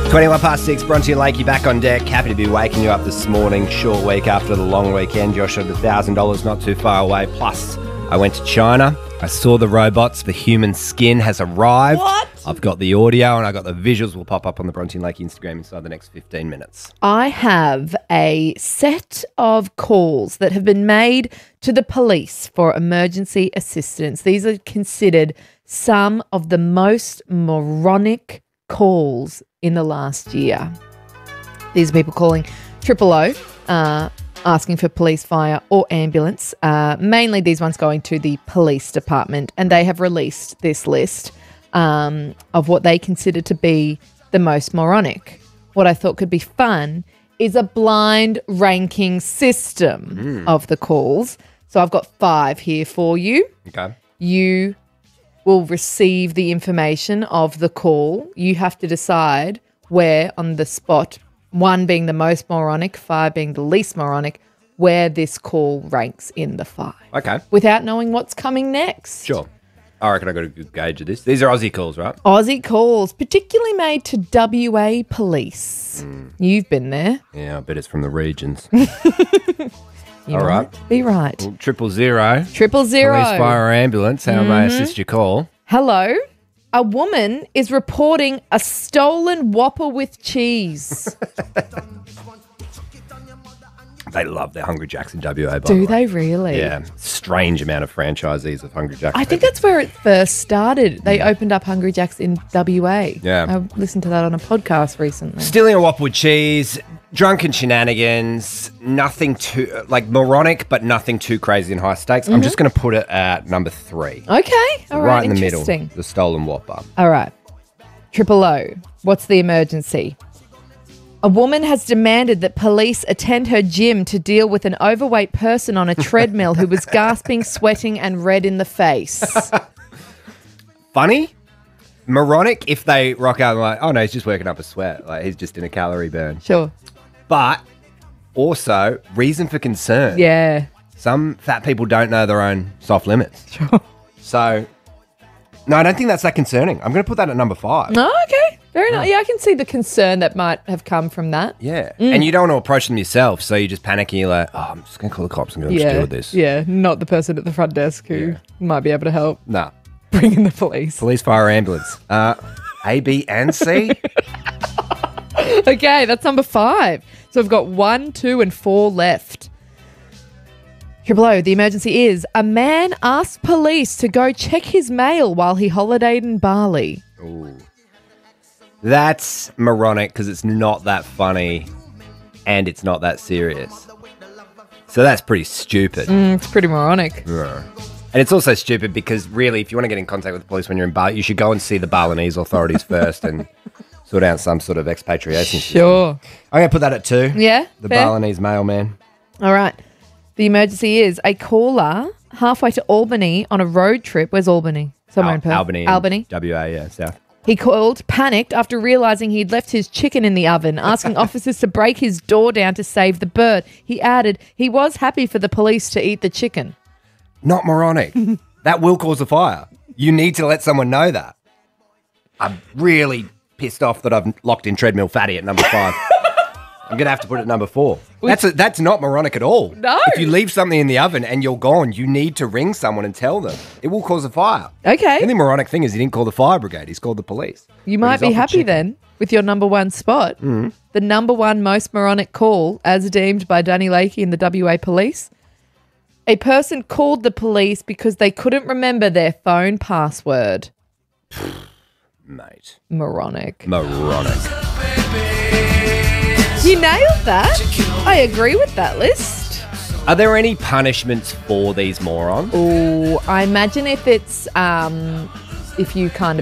21 past 6, Bronte and Lakey back on deck. Happy to be waking you up this morning. Short week after the long weekend. Josh had $1,000 not too far away. Plus, I went to China. I saw the robots. The human skin has arrived. What? I've got the audio and I got the visuals. Will pop up on the Bronte and Lakey Instagram inside the next 15 minutes. I have a set of calls that have been made to the police for emergency assistance. These are considered some of the most moronic calls in the last year. These are people calling 000, asking for police, fire or ambulance. Mainly these ones going to the police department, and they have released this list of what they consider to be the most moronic. What I thought could be fun is a blind ranking system of the calls. So I've got 5 here for you. Okay. You will receive the information of the call. You have to decide where on the spot, 1 being the most moronic, 5 being the least moronic, where this call ranks in the 5. Okay. Without knowing what's coming next. Sure. I reckon I got a good gauge of this. These are Aussie calls, right? Aussie calls, particularly made to WA police. You've been there. Yeah, I bet it's from the regions. You All right. might be right. 000. 000. Police, fire, or ambulance. How may I assist your call? Hello. A woman is reporting a stolen Whopper with cheese. They love their Hungry Jacks in WA, by the Do way. they really? Yeah. Strange amount of franchisees of Hungry Jacks. I think that's where it first started. They opened up Hungry Jacks in WA. Yeah. I listened to that on a podcast recently. Stealing a Whopper with cheese, drunken shenanigans, nothing too, moronic, but nothing too crazy and high stakes. I'm just going to put it at number 3. Okay. All right right. in the middle. Interesting. The stolen Whopper. All right. 000. What's the emergency? A woman has demanded that police attend her gym to deal with an overweight person on a treadmill who was gasping, sweating, and red in the face. Funny? Moronic if they rock out and like, oh no, he's just working up a sweat. Like he's just in a calorie burn. Sure. But also, reason for concern. Yeah. Some fat people don't know their own soft limits. Sure. So, no, I don't think that's that concerning. I'm going to put that at number 5. Oh, okay. Very nice. Yeah, I can see the concern that might have come from that. Yeah. And you don't want to approach them yourself, so you just panic and you're like, oh, I'm just going to call the cops and go, just deal with this. Yeah, not the person at the front desk who might be able to help Nah. bring in the police. Police, fire, ambulance. A, B, and C? Okay, that's number 5. So we've got 1, 2, and 4 left. 000, the emergency is a man asked police to go check his mail while he holidayed in Bali. Ooh. That's moronic because it's not that funny and it's not that serious. So that's pretty stupid. It's pretty moronic. Yeah. And it's also stupid because really, if you want to get in contact with the police when you're in Bali, you should go and see the Balinese authorities first and sort out some sort of expatriation system. Sure. I'm going to put that at 2. Yeah, The fair. Balinese mailman. All right. The emergency is a caller halfway to Albany on a road trip. Where's Albany? Somewhere in Perth. Albany. WA, yeah, south. He called, panicked after realising he'd left his chicken in the oven, asking officers to break his door down to save the bird. He added he was happy for the police to eat the chicken. Not moronic. That will cause a fire. You need to let someone know that. I'm really pissed off that I've locked in treadmill fatty at number 5. I'm going to have to put it at number 4. That's not moronic at all. No. If you leave something in the oven and you're gone, you need to ring someone and tell them. It will cause a fire. Okay. The only moronic thing is he didn't call the fire brigade. He's called the police. You But might he's be offered happy chicken. then with your number 1 spot. The number 1 most moronic call, as deemed by Danny Lakey and the WA police. A person called the police because they couldn't remember their phone password. Mate. Moronic. Moronic. You nailed that. I agree with that list. Are there any punishments for these morons? Oh, I imagine if it's if you kind of